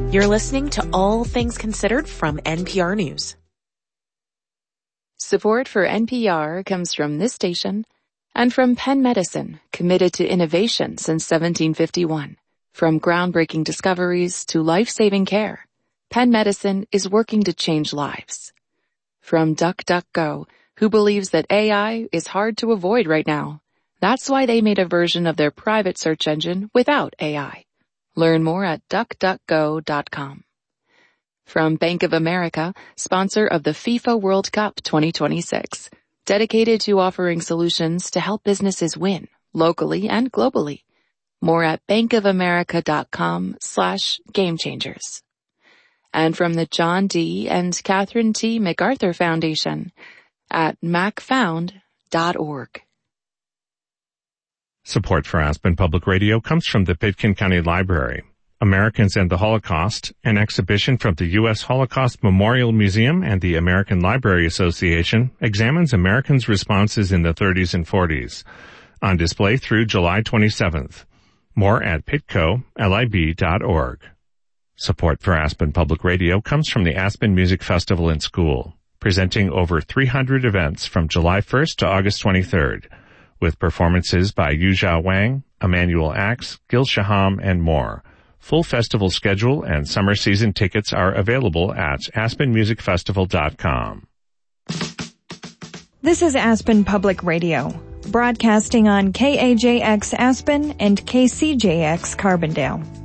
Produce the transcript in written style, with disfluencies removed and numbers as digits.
You're listening to All Things Considered from NPR News. Support for NPR comes from this station and from Penn Medicine, committed to innovation since 1751. From groundbreaking discoveries to life-saving care, Penn Medicine is working to change lives. From DuckDuckGo, who believes that AI is hard to avoid right now. That's why they made a version of their private search engine without AI. Learn more at duckduckgo.com. From Bank of America, sponsor of the FIFA World Cup 2026, dedicated to offering solutions to help businesses win, locally and globally. More at bankofamerica.com/gamechangers. And from the John D. and Catherine T. MacArthur Foundation at macfound.org. Support for Aspen Public Radio comes from the Pitkin County Library. Americans and the Holocaust, an exhibition from the U.S. Holocaust Memorial Museum and the American Library Association, examines Americans' responses in the 30s and 40s. On display through July 27th. More at pitcolib.org. Support for Aspen Public Radio comes from the Aspen Music Festival and School, presenting over 300 events from July 1st to August 23rd, with performances by Yuzhao Wang, Emmanuel Axe, Gil Shaham, and more. Full festival schedule and summer season tickets are available at aspenmusicfestival.com. This is Aspen Public Radio, broadcasting on KAJX Aspen and KCJX Carbondale.